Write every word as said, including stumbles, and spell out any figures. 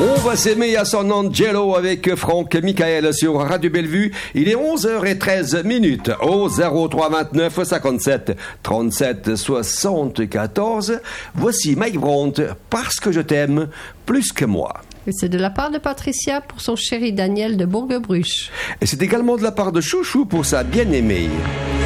On va s'aimer à San Angelo avec Franck Michael sur Radio Bellevue. Il est onze heures treize minutes au zéro trois vingt-neuf cinquante-sept trente-sept soixante-quatorze. Voici Mike Brandt, Parce que je t'aime plus que moi. Et c'est de la part de Patricia pour son chéri Daniel de Bourguebruche. Et c'est également de la part de Chouchou pour sa bien-aimée.